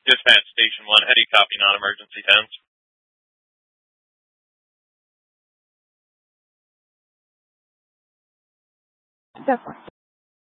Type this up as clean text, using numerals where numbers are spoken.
Dispatch Station 1, how do you copy non-emergency 10s? Step 1.